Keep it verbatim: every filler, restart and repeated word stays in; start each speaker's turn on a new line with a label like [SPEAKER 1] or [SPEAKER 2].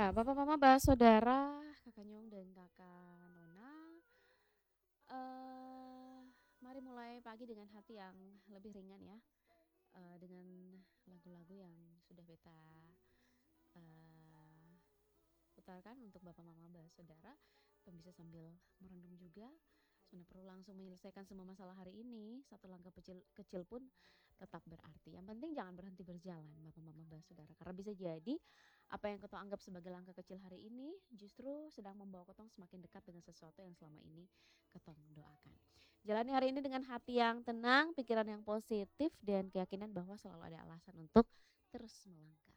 [SPEAKER 1] Ya, Bapak Mama Saudara, Kakak Nyong dan Kakak Nona, eee, mari mulai pagi dengan hati yang lebih ringan ya, eee, dengan lagu-lagu yang sudah beta, eee, putarkan untuk Bapak Mama Saudara. Tong bisa sambil merenung juga, sudah perlu langsung menyelesaikan semua masalah hari ini, satu langkah kecil kecil pun tetap berarti. Yang penting jangan berhenti berjalan Bapak Mama Saudara, karena bisa jadi apa yang Ketong anggap sebagai langkah kecil hari ini justru sedang membawa Ketong semakin dekat dengan sesuatu yang selama ini Ketong doakan. Jalani hari ini dengan hati yang tenang, pikiran yang positif dan keyakinan bahwa selalu ada alasan untuk terus melangkah.